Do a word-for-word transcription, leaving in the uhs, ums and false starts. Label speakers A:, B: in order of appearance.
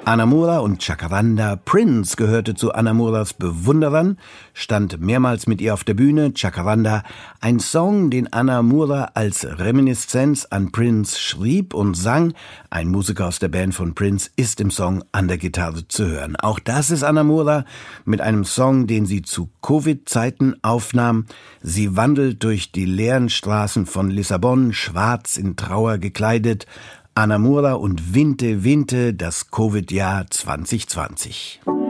A: Ana Mura und Chakawanda. Prince gehörte zu Ana Muras Bewunderern, stand mehrmals mit ihr auf der Bühne. Chakawanda, ein Song, den Ana Mura als Reminiszenz an Prince schrieb und sang. Ein Musiker aus der Band von Prince ist im Song an der Gitarre zu hören. Auch das ist Ana Mura mit einem Song, den sie zu Covid-Zeiten aufnahm. Sie wandelt durch die leeren Straßen von Lissabon, schwarz in Trauer gekleidet. Ana Mura und Vinte Vinte, das Covid-Jahr zwanzig zwanzig.